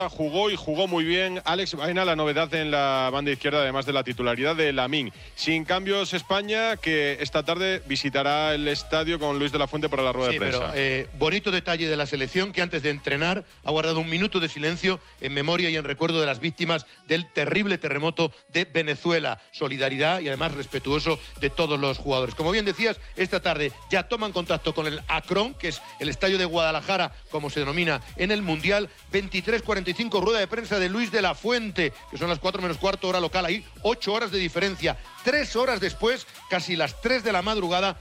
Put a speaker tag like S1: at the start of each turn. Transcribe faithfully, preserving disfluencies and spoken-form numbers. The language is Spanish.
S1: Jugó y jugó muy bien Alex Baena, la novedad en la banda izquierda, además de la titularidad de Lamine. Sin cambios España, que esta tarde visitará el estadio con Luis de la Fuente para la rueda
S2: sí,
S1: de prensa.
S2: Pero, eh, bonito detalle de la selección, que antes de entrenar ha guardado un minuto de silencio en memoria y en recuerdo de las víctimas del terrible terremoto de Venezuela. Solidaridad y además respetuoso de todos los jugadores. Como bien decías, esta tarde ya toman contacto con el Akron, que es el estadio de Guadalajara, como se denomina en el Mundial. Veintitrés cuarenta y cinco, rueda de prensa de Luis de la Fuente, que son las cuatro menos cuarto hora local, ahí ocho horas de diferencia. Tres horas después, casi las tres de la madrugada,